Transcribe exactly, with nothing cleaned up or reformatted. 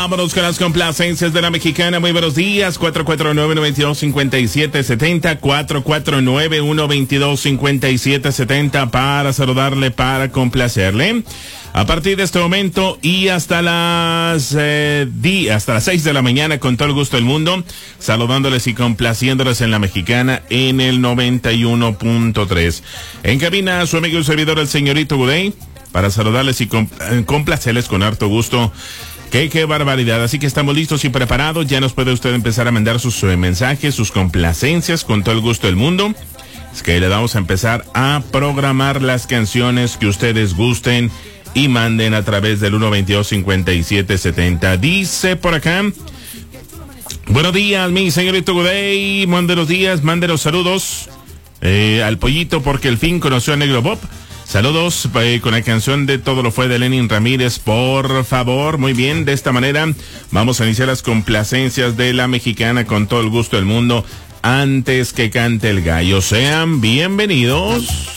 Vámonos con las complacencias de la mexicana. Muy buenos días. cuatro cuatro nueve, uno dos dos, cinco siete siete cero. cuatro cuatro nueve, uno dos dos, cinco siete siete cero para saludarle, para complacerle. A partir de este momento y hasta las eh, di, hasta las seis de la mañana, con todo el gusto del mundo, saludándoles y complaciéndoles en la mexicana en el noventa y uno punto tres. En cabina, su amigo y servidor, el señorito Gudey, para saludarles y complacerles con harto gusto. Qué, qué barbaridad. Así que estamos listos y preparados. Ya nos puede usted empezar a mandar sus eh, mensajes, sus complacencias con todo el gusto del mundo. Es que le vamos a empezar a programar las canciones que ustedes gusten y manden a través del uno dos dos, cinco siete siete cero. Dice por acá: buenos días, mi señorito Gudey. Mándenos días, mándenos saludos eh, al pollito, porque el fin conoció a Negro Bob. Saludos eh, con la canción de Todo lo fue de Lenin Ramírez, por favor. Muy bien, de esta manera vamos a iniciar las complacencias de la mexicana con todo el gusto del mundo antes que cante el gallo. Sean bienvenidos.